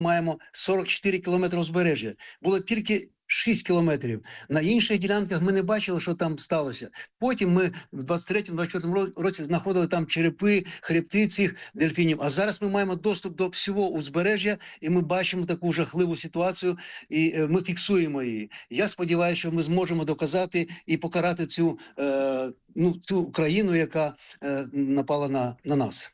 маємо 44 кілометри узбережжя. Було тільки 6 кілометрів. На інших ділянках ми не бачили, що там сталося. Потім ми в 23-24 році знаходили там черепи, хребти цих дельфінів. А зараз ми маємо доступ до всього узбережжя, і ми бачимо таку жахливу ситуацію, і ми фіксуємо її. Я сподіваюся, що ми зможемо доказати і покарати цю країну, яка напала на нас.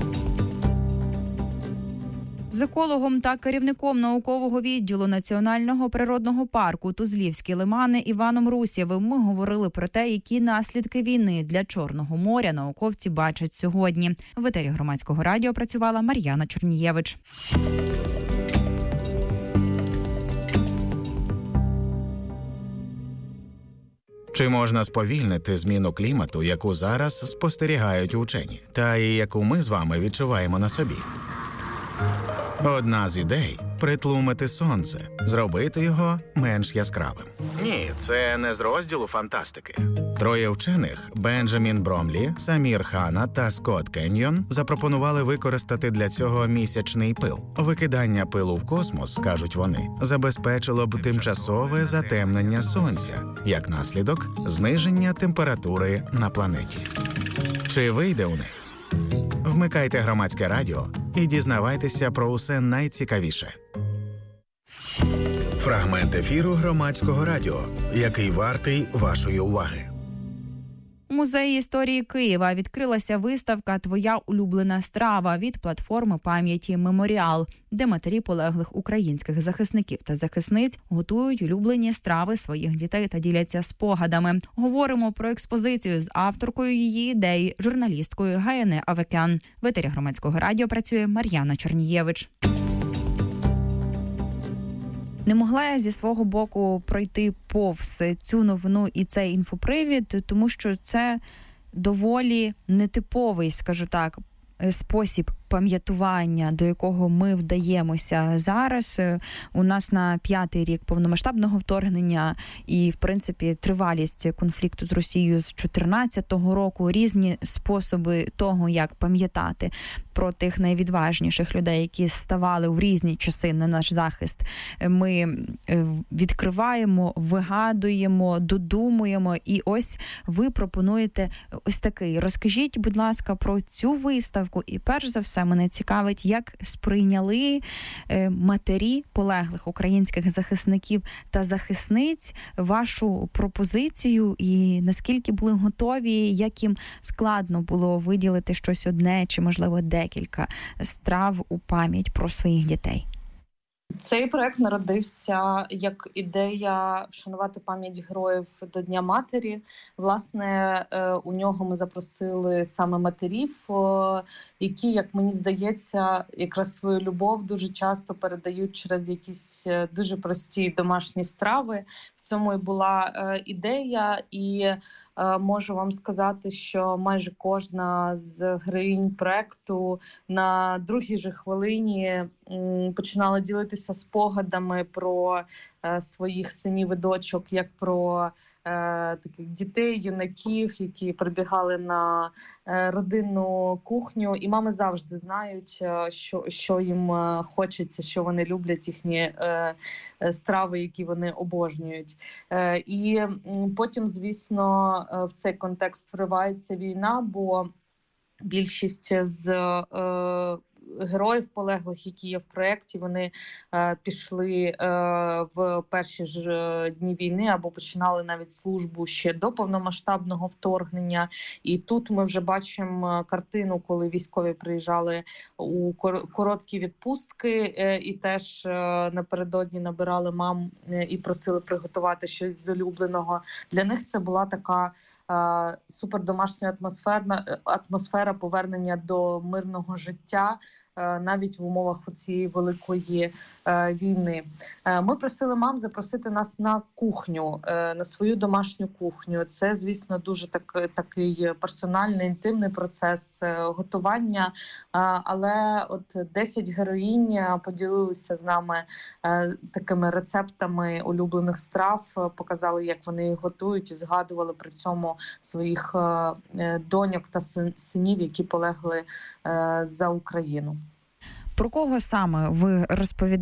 З екологом та керівником наукового відділу Національного природного парку Тузлівські лимани Іваном Русєвим ми говорили про те, які наслідки війни для Чорного моря науковці бачать сьогодні. В етері Громадського радіо працювала Мар'яна Чорнієвич. Чи можна сповільнити зміну клімату, яку зараз спостерігають учені, та і яку ми з вами відчуваємо на собі? Одна з ідей – притлумити сонце, зробити його менш яскравим. Ні, це не з розділу фантастики. Троє вчених – Бенджамін Бромлі, Самір Хана та Скотт Кеньйон – запропонували використати для цього місячний пил. Викидання пилу в космос, кажуть вони, забезпечило б тимчасове затемнення сонця, як наслідок – зниження температури на планеті. Чи вийде у них? Вмикайте Громадське радіо і дізнавайтеся про усе найцікавіше. Фрагмент ефіру Громадського радіо, який вартий вашої уваги. У Музеї історії Києва відкрилася виставка «Твоя улюблена страва» від платформи пам'яті «Меморіал», де матері полеглих українських захисників та захисниць готують улюблені страви своїх дітей та діляться спогадами. Говоримо про експозицію з авторкою її ідеї, журналісткою Гаєне Авекян. В етері Громадського радіо працює Мар'яна Чорнієвич. Не могла я зі свого боку пройти повз цю новину і цей інфопривід, тому що це доволі нетиповий, скажу так, спосіб пам'ятування, до якого ми вдаємося зараз. У нас на 5-й рік повномасштабного вторгнення і, в принципі, тривалість конфлікту з Росією з 2014 року, різні способи того, як пам'ятати про тих найвідважніших людей, які ставали в різні часи на наш захист. Ми відкриваємо, вигадуємо, додумуємо, і ось ви пропонуєте ось такий. Розкажіть, будь ласка, про цю виставку, і перш за все мене цікавить, як сприйняли матері полеглих українських захисників та захисниць вашу пропозицію, і наскільки були готові, як їм складно було виділити щось одне чи, можливо, декілька страв у пам'ять про своїх дітей. Цей проект народився як ідея вшанувати пам'ять героїв до Дня матері. Власне, у нього ми запросили саме матерів, які, як мені здається, якраз свою любов дуже часто передають через якісь дуже прості домашні страви. В цьому і була ідея, і можу вам сказати, що майже кожна з героїнь проекту на другій же хвилині починала ділитися спогадами про своїх синів і дочок, як про таких дітей, юнаків, які прибігали на родинну кухню. І мами завжди знають, що їм хочеться, що вони люблять, їхні страви, які вони обожнюють. І потім, звісно, в цей контекст вривається війна, бо більшість з героїв полеглих, які є в проєкті, вони пішли в перші ж дні війни або починали навіть службу ще до повномасштабного вторгнення. І тут ми вже бачимо картину, коли військові приїжджали у короткі відпустки і теж напередодні набирали мам і просили приготувати щось з улюбленого. Для них це була така супердомашня атмосфера повернення до мирного життя, навіть в умовах цієї великої війни. Ми просили мам запросити нас на кухню, на свою домашню кухню. Це, звісно, дуже такий персональний, інтимний процес готування, але от 10 героїнь поділилися з нами такими рецептами улюблених страв, показали, як вони їх готують, і згадували при цьому своїх доньок та синів, які полегли за Україну. Про кого саме ви розповідаєте?